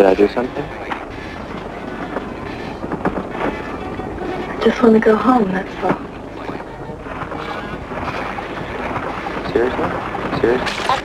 Did I do something? Just want to go home, that's all. Seriously? Seriously?